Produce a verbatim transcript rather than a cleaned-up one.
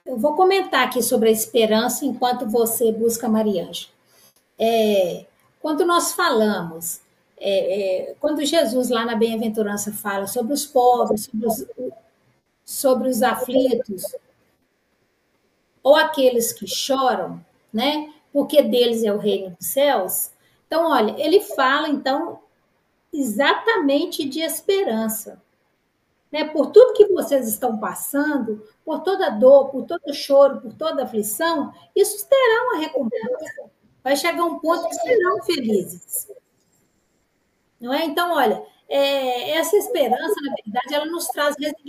Eu vou comentar aqui sobre a esperança enquanto você busca Mariângela. É, quando nós falamos, é, é, quando Jesus lá na bem-aventurança fala sobre os pobres, sobre os, sobre os aflitos, ou aqueles que choram, né? Porque deles é o reino dos céus. Então, olha, ele fala então exatamente de esperança, né? Por tudo que vocês estão passando, por toda dor, por todo choro, por toda aflição, isso terá uma recompensa. Vai chegar um ponto que serão felizes, não é? Então, olha, é, essa esperança, na verdade, ela nos traz